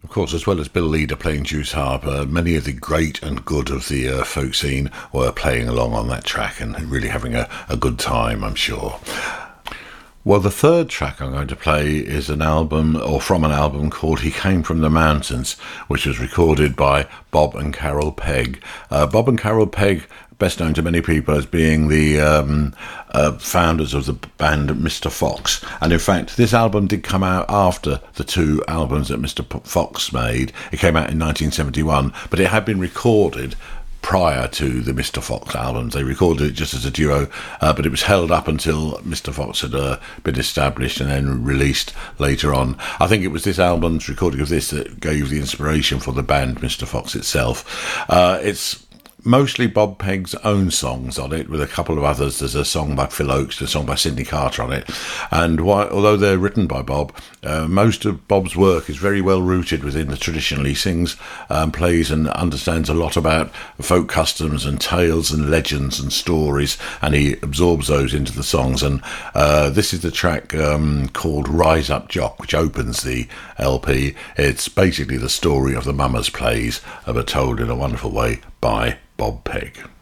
Of course, as well as Bill Leader playing Juice Harper, many of the great and good of the folk scene were playing along on that track and really having a good time, I'm sure. Well, the third track I'm going to play is from an album called He Came From the Mountains, which was recorded by Bob and Carol Pegg. Bob and Carol Pegg, best known to many people as being the founders of the band Mr. Fox. And in fact, this album did come out after the two albums that Mr. Fox made. It came out in 1971, but it had been recorded prior to the Mr. Fox albums. They recorded it just as a duo, but it was held up until Mr. Fox had been established and then released later on. I think it was this album's recording of this that gave the inspiration for the band Mr. Fox itself. It's mostly Bob Pegg's own songs on it, with a couple of others. There's a song by Phil Oakes, a song by Sidney Carter on it. And although they're written by Bob, most of Bob's work is very well rooted within the traditional. He sings, plays and understands a lot about folk customs and tales and legends and stories, and he absorbs those into the songs. And this is the track called Rise Up Jock, which opens the LP. It's basically the story of the Mummers Plays, but told in a wonderful way by Bob Pegg.